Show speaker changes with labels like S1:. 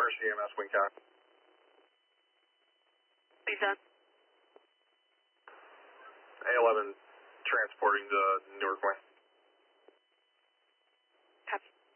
S1: First EMS wing count.
S2: Lisa.
S1: A11 transporting to Newark Wing.